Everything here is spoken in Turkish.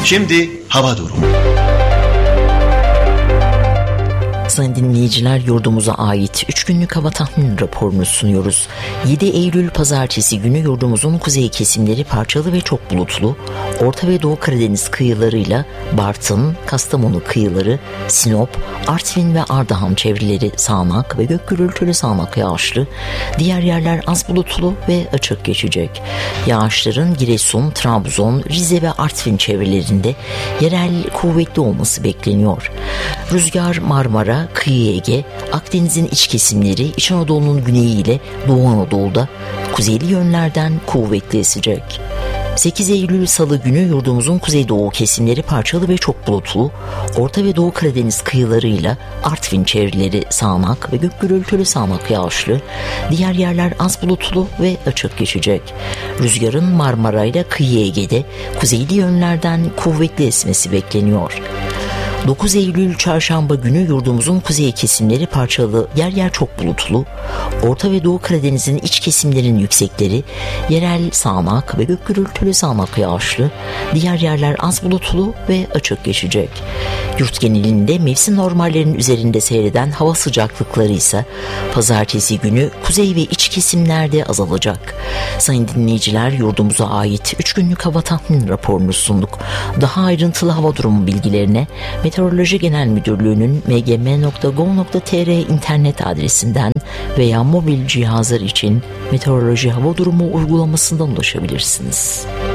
Şimdi hava durumu. Sayın dinleyiciler, yurdumuza ait 3 günlük hava tahmin raporunu sunuyoruz. 7 Eylül Pazartesi günü yurdumuzun kuzey kesimleri parçalı ve çok bulutlu, Orta ve Doğu Karadeniz kıyılarıyla Bartın, Kastamonu kıyıları, Sinop, Artvin ve Ardahan çevreleri sağanak ve gök gürültülü sağanak yağışlı, diğer yerler az bulutlu ve açık geçecek. Yağışların Giresun, Trabzon, Rize ve Artvin çevrelerinde yerel kuvvetli olması bekleniyor. Rüzgar Marmara, Kıyı Ege, Akdeniz'in iç kesimleri, İç Anadolu'nun güneyi ile Doğu Anadolu'da kuzeyli yönlerden kuvvetli esecek. 8 Eylül Salı günü yurdumuzun kuzeydoğu kesimleri parçalı ve çok bulutlu, Orta ve Doğu Karadeniz kıyılarıyla Artvin çevreleri sağanak ve gök gürültülü sağanak yağışlı, diğer yerler az bulutlu ve açık geçecek. Rüzgarın Marmara ile Kıyı Ege'de kuzeyli yönlerden kuvvetli esmesi bekleniyor. 9 Eylül Çarşamba günü yurdumuzun kuzey kesimleri parçalı, yer yer çok bulutlu, Orta ve Doğu Karadeniz'in iç kesimlerin yüksekleri yerel sağanak ve gök gürültülü sağanak yağışlı, diğer yerler az bulutlu ve açık geçecek. Yurt genelinde mevsim normallerinin üzerinde seyreden hava sıcaklıkları ise Pazartesi günü kuzey ve iç kesimlerde azalacak. Sayın dinleyiciler, yurdumuza ait 3 günlük hava tahmin raporunu sunduk. Daha ayrıntılı hava durumu bilgilerine Meteoroloji Genel Müdürlüğü'nün mgm.gov.tr internet adresinden veya mobil cihazlar için meteoroloji hava durumu uygulamasından ulaşabilirsiniz.